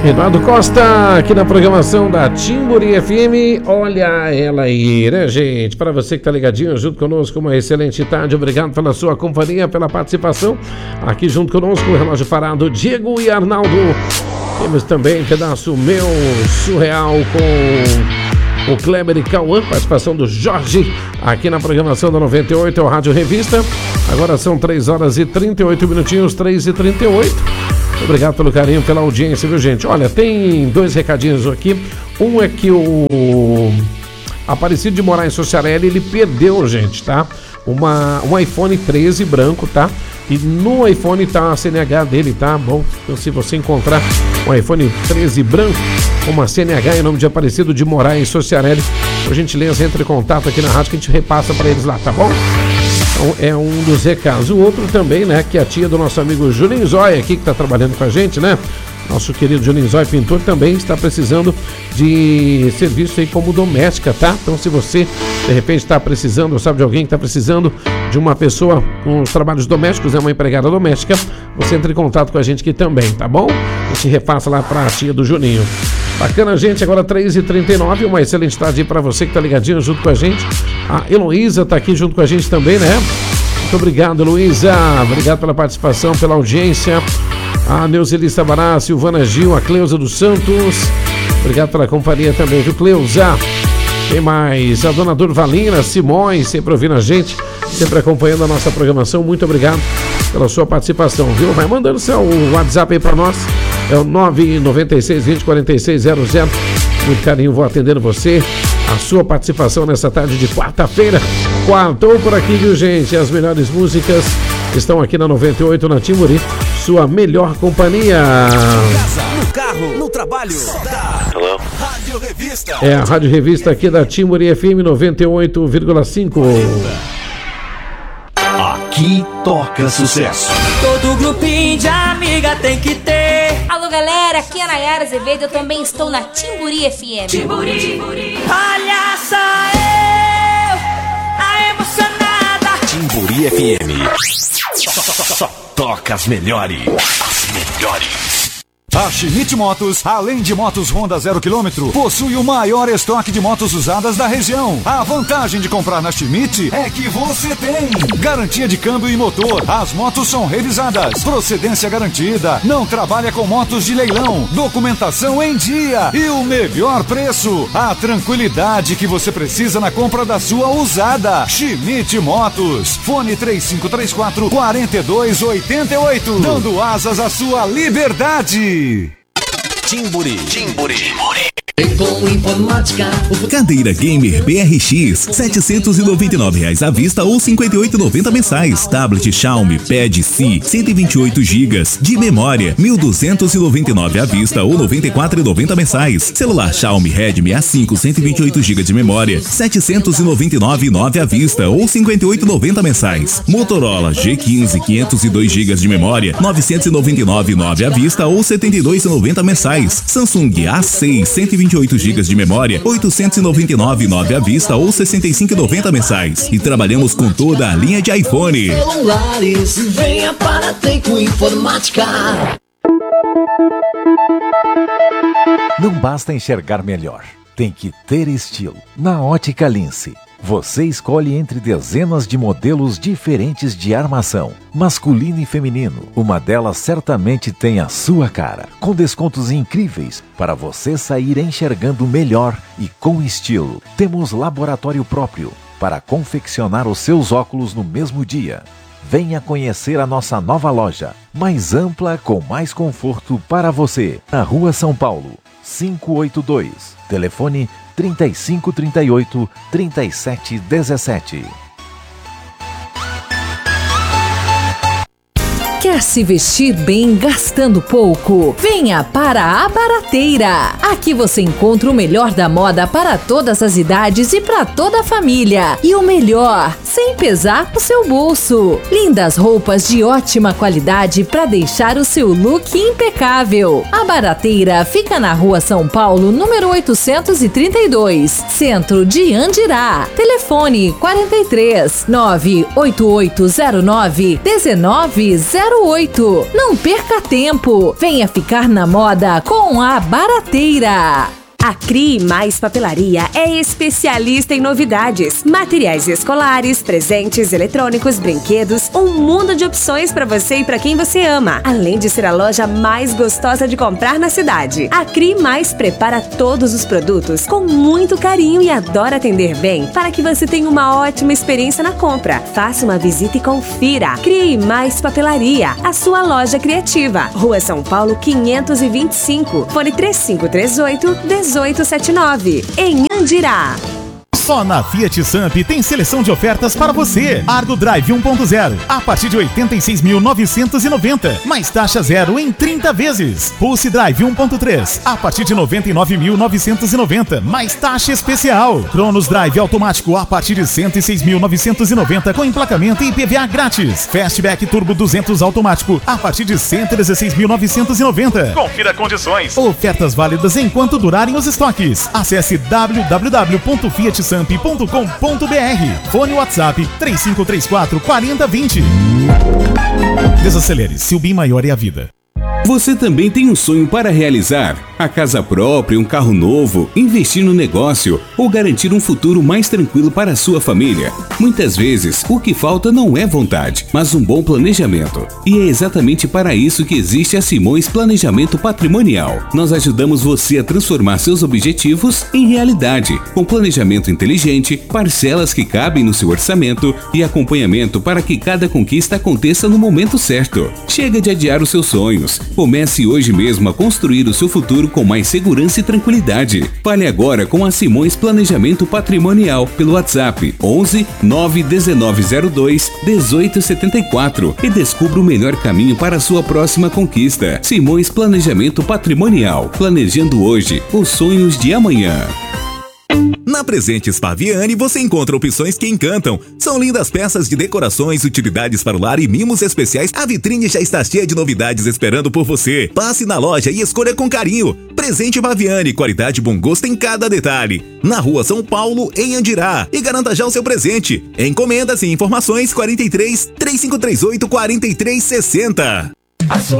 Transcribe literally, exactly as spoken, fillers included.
Eduardo Costa, aqui na programação da Timburi F M. Olha ela aí, né, gente? Para você que tá ligadinho junto conosco, uma excelente tarde. Obrigado pela sua companhia, pela participação. Aqui junto conosco, o relógio parado, Diego e Arnaldo. Temos também pedaço meu surreal com o Kleber e Cauã, participação do Jorge, aqui na programação da noventa e oito, é o Rádio Revista. Agora são três horas e trinta e oito minutinhos, três e trinta e oito. Obrigado pelo carinho, pela audiência, viu, gente? Olha, tem dois recadinhos aqui. Um é que o Aparecido de Moraes Sociarelli, ele perdeu, gente, tá? Uma, um iPhone treze branco, tá? E no iPhone tá a C N H dele, tá? Bom, então se você encontrar um iPhone treze branco com uma C N H em nome de Aparecido de Moraes Sociarelli, por gentileza, entre em contato aqui na rádio que a gente repassa para eles lá, tá bom? Então é um dos recados. O outro também, né, que a tia do nosso amigo Julinho Zóia aqui, que tá trabalhando com a gente, né? Nosso querido Julinho Zóia, pintor, também está precisando de serviço aí como doméstica, tá? Então se você, de repente, está precisando, ou sabe de alguém que está precisando de uma pessoa com os trabalhos domésticos, é uma empregada doméstica, você entra em contato com a gente aqui também, tá bom? A gente repassa lá para a tia do Juninho. Bacana, gente, agora três e trinta e nove, uma excelente tarde para você que tá ligadinho junto com a gente. A Heloísa tá aqui junto com a gente também, né? Muito obrigado, Heloísa. Obrigado pela participação, pela audiência. A Neuzeli Sabará, a Silvana Gil, a Cleusa dos Santos. Obrigado pela companhia também, viu, Cleusa? Quem mais? A dona Durvalina Simões, sempre ouvindo a gente, sempre acompanhando a nossa programação. Muito obrigado pela sua participação, viu? Vai mandando seu WhatsApp aí para nós. É o nove nove seis, vinte, quarenta e seis zero zero. Muito carinho, vou atendendo você. A sua participação nessa tarde de quarta-feira. Quartou por aqui, viu, gente? As melhores músicas estão aqui na noventa e oito, na Timburi. Sua melhor companhia. Casa, no carro, no trabalho. Hello? Rádio Revista. É a Rádio Revista aqui da Timburi F M noventa e oito vírgula cinco. Aqui toca sucesso. Todo grupinho de amiga tem que ter. Alô, galera, aqui é a Nayara Azevedo, eu também estou na Timburi F M. Timburi, Timburi. Olha só eu, a emocionada. Timburi F M. Só, só, só, só toca as melhores. As melhores. A Schmidt Motos, além de motos Honda zero quilômetro, possui o maior estoque de motos usadas da região. A vantagem de comprar na Schmidt é que você tem garantia de câmbio e motor. As motos são revisadas, procedência garantida, não trabalha com motos de leilão, documentação em dia e o melhor preço. A tranquilidade que você precisa na compra da sua usada. Schmidt Motos. Fone três cinco três quatro, quatro dois oito oito. Dando asas à sua liberdade. Timburi. Timburi. Com informática. Cadeira Gamer B R X, setecentos e noventa e nove reais à vista ou cinquenta e oito reais e noventa centavos mensais. Tablet Xiaomi Pad C, cento e vinte e oito gigas de memória, mil duzentos e noventa e nove reais à vista ou noventa e quatro reais e noventa centavos mensais. Celular Xiaomi Redmi A cinco, cento e vinte e oito gigas de memória, setecentos e noventa e nove reais e nove centavos à vista ou cinquenta e oito reais e noventa centavos mensais. Motorola G quinze, quinhentos e dois gigas de memória, novecentos e noventa e nove reais e nove centavos à vista ou setenta e dois reais e noventa centavos mensais. Samsung A seis, cento e vinte e oito gigas de memória, oitocentos e noventa e nove reais e nove centavos à vista ou sessenta e cinco reais e noventa centavos mensais. E trabalhamos com toda a linha de iPhone. Celulares, venha para Teco Informática. Não basta enxergar melhor, tem que ter estilo. Na Ótica Lince, você escolhe entre dezenas de modelos diferentes de armação, masculino e feminino. Uma delas certamente tem a sua cara, com descontos incríveis para você sair enxergando melhor e com estilo. Temos laboratório próprio para confeccionar os seus óculos no mesmo dia. Venha conhecer a nossa nova loja, mais ampla com mais conforto para você. Na Rua São Paulo, quinhentos e oitenta e dois. Telefone trinta e cinco, trinta e oito, trinta e sete, dezessete. Quer se vestir bem gastando pouco? Venha para a Barateira. Aqui você encontra o melhor da moda para todas as idades e para toda a família. E o melhor, sem pesar o seu bolso. Lindas roupas de ótima qualidade para deixar o seu look impecável. A Barateira fica na Rua São Paulo, número oitocentos e trinta e dois, centro de Andirá. Telefone quarenta e três, nove oito oito zero nove, um nove zero oito. Não perca tempo. Venha ficar na moda com a Barateira. A Cri Mais Papelaria é especialista em novidades, materiais escolares, presentes, eletrônicos, brinquedos, um mundo de opções para você e para quem você ama. Além de ser a loja mais gostosa de comprar na cidade, a Cri Mais prepara todos os produtos com muito carinho e adora atender bem para que você tenha uma ótima experiência na compra. Faça uma visita e confira. Cri Mais Papelaria, a sua loja criativa. Rua São Paulo quinhentos e vinte e cinco, fone três cinco três oito, dezoito setenta e nove, em Andirá. Só na Fiat Samp tem seleção de ofertas para você. Argo Drive um ponto zero, a partir de oitenta e seis mil novecentos e noventa, mais taxa zero em trinta vezes. Pulse Drive um ponto três, a partir de noventa e nove mil novecentos e noventa, mais taxa especial. Cronos Drive automático, a partir de cento e seis mil novecentos e noventa, com emplacamento e I P V A grátis. Fastback Turbo duzentos automático, a partir de cento e dezesseis mil novecentos e noventa. Confira condições. Ofertas válidas enquanto durarem os estoques. Acesse w w w ponto fiat samp ponto com ponto b r. Fone WhatsApp três cinco três quatro, quatro zero dois zero. Desacelere, seu bem maior é a vida. Você também tem um sonho para realizar? A casa própria, um carro novo, investir no negócio ou garantir um futuro mais tranquilo para a sua família? Muitas vezes, o que falta não é vontade, mas um bom planejamento. E é exatamente para isso que existe a Simões Planejamento Patrimonial. Nós ajudamos você a transformar seus objetivos em realidade, com planejamento inteligente, parcelas que cabem no seu orçamento e acompanhamento para que cada conquista aconteça no momento certo. Chega de adiar os seus sonhos. Comece hoje mesmo a construir o seu futuro com mais segurança e tranquilidade. Fale agora com a Simões Planejamento Patrimonial pelo WhatsApp onze nove um nove zero dois um oito sete quatro e descubra o melhor caminho para a sua próxima conquista. Simões Planejamento Patrimonial. Planejando hoje os sonhos de amanhã. Na Presentes Paviani você encontra opções que encantam. São lindas peças de decorações, utilidades para o lar e mimos especiais. A vitrine já está cheia de novidades esperando por você. Passe na loja e escolha com carinho. Presente Paviani, qualidade e bom gosto em cada detalhe. Na Rua São Paulo, em Andirá. E garanta já o seu presente. Encomendas e informações quarenta e três, três cinco três oito, quarenta e três sessenta. A sua